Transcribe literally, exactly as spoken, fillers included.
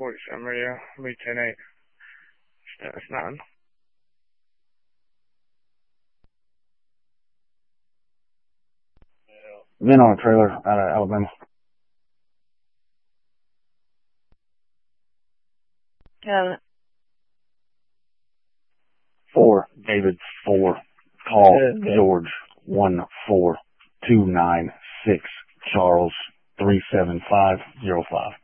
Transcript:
forty-seven radio, Lee ten eight. Status nine. Been on a trailer out of Alabama. Got it. Four, David, four. Call Yeah. George, one, four, two, nine, six, Charles, three, seven, five, zero, five.